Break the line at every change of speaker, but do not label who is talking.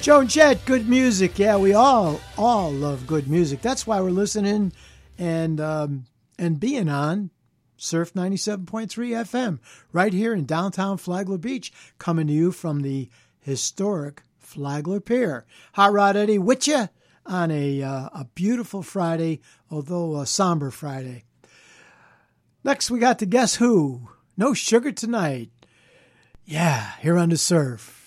Joe and Chet, good music. Yeah, we all love good music. That's why we're listening and being on Surf 97.3 FM right here in downtown Flagler Beach, coming to you from the historic Flagler Pier. Hot Rod Eddie with you on a beautiful Friday, although a somber Friday. Next, we got the Guess Who. No sugar tonight. Yeah, here on the Surf.